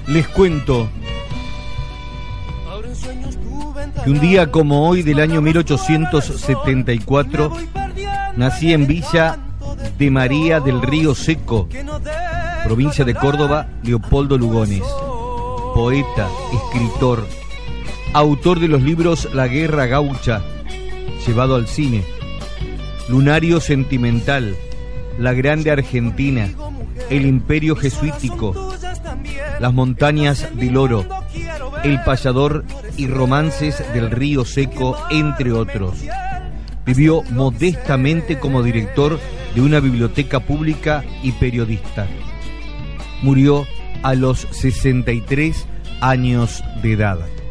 Les cuento que un día como hoy del año 1874 nací en Villa de María del Río Seco, provincia de Córdoba, Leopoldo Lugones, poeta, escritor, autor de los libros La Guerra Gaucha, llevado al cine, Lunario Sentimental, La Grande Argentina, El Imperio Jesuítico, Las Montañas del Oro, El Payador y Romances del Río Seco, entre otros. Vivió modestamente como director de una biblioteca pública y periodista. Murió a los 63 años de edad.